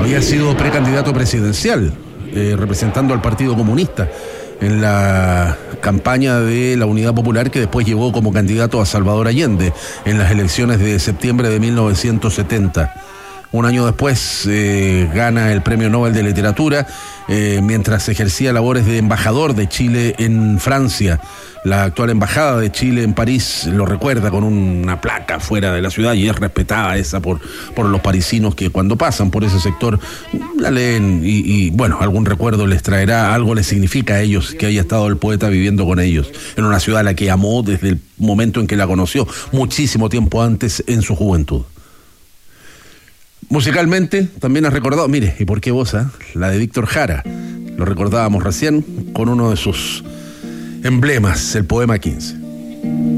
había sido precandidato presidencial, representando al Partido Comunista en la campaña de la Unidad Popular, que después llevó como candidato a Salvador Allende en las elecciones de septiembre de 1970. Un año después gana el Premio Nobel de Literatura mientras ejercía labores de embajador de Chile en Francia. La actual embajada de Chile en París lo recuerda con una placa fuera de la ciudad, y es respetada esa por los parisinos que cuando pasan por ese sector la leen y bueno, algún recuerdo les traerá, algo les significa a ellos que haya estado el poeta viviendo con ellos en una ciudad a la que amó desde el momento en que la conoció, muchísimo tiempo antes en su juventud. Musicalmente también has recordado, mire, ¿y por qué vos? La de Víctor Jara, lo recordábamos recién con uno de sus emblemas, el poema 15.